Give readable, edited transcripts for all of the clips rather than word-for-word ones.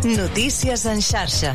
Notícies en xarxa.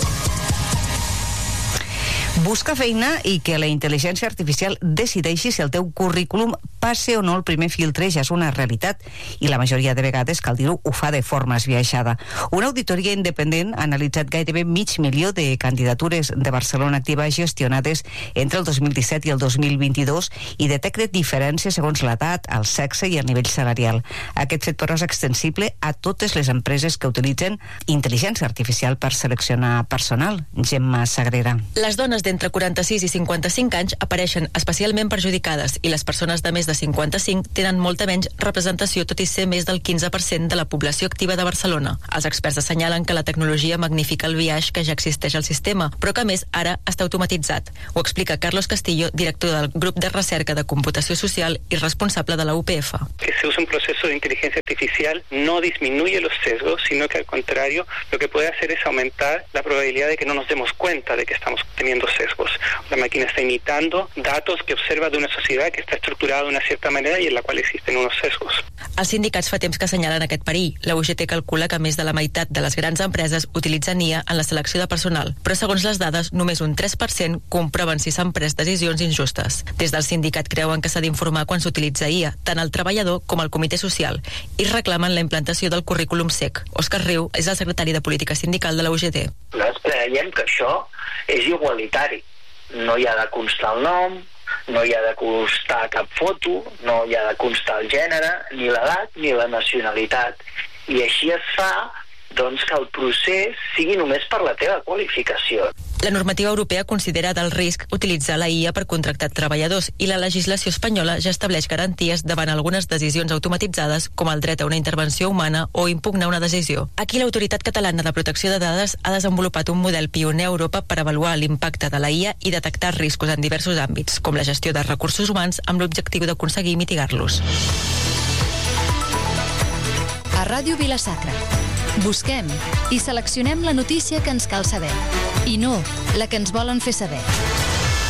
Busca feina i que la intel·ligència artificial decideixi si el teu currículum passe o no el primer filtre ja és una realitat i la majoria de vegades, cal dir-ho, ho fa de forma esbiaixada. Una auditoria independent ha analitzat gairebé 500.000 de candidatures de Barcelona Activa gestionades entre el 2017 i el 2022 i detecta diferències segons l'edat, el sexe i el nivell salarial. Aquest fet, però, és extensible a totes les empreses que utilitzen intel·ligència artificial per seleccionar personal. Gemma Sagrera. Les dones d'entre 46 i 55 anys apareixen especialment perjudicades i les persones de més de 55 tenen molta menys representació, tot i ser més del 15% de la població activa de Barcelona. Els experts assenyalen que la tecnologia magnifica el biaix que ja existeix al sistema, però que a més ara està automatitzat. Ho explica Carlos Castillo, director del grup de recerca de computació social i responsable de la UPF. Que se usa un proceso de inteligencia artificial no disminuye los sesgos, sino que al contrario, lo que puede hacer es aumentar la probabilidad de que no nos demos cuenta de que estamos teniendo sesgos. La máquina está imitando datos que observa de una sociedad que está estructurada de una cierta manera y en la cual existen unos sesgos. Els sindicats fa temps que assenyalen aquest perill. La UGT calcula que més de la meitat de les grans empreses utilitzen IA en la selecció de personal, però segons les dades, només un 3% comproven si s'han pres decisions injustes. Des del sindicat creuen que s'ha d'informar quan s'utilitza IA, tant el treballador com el comitè social, i reclamen la implantació del currículum SEC. Òscar Riu és el secretari de Política Sindical de la UGT. Nosaltres creiem que això és igualitari. No hi ha de constar el nom, no hi ha de constar cap foto, no hi ha de constar el gènere, ni l'edat ni la nacionalitat. I així es fa doncs, que el procés sigui només per la teva qualificació. La normativa europea considera d'alt risc utilitzar la IA per contractar treballadors i la legislació espanyola ja estableix garanties davant algunes decisions automatitzades com el dret a una intervenció humana o impugnar una decisió. Aquí l'Autoritat Catalana de Protecció de Dades ha desenvolupat un model pioner a Europa per avaluar l'impacte de la IA i detectar riscos en diversos àmbits, com la gestió de recursos humans amb l'objectiu d'aconseguir mitigar-los. A Ràdio Vila-sacra busquem i seleccionem la notícia que ens cal saber i no la que ens volen fer saber.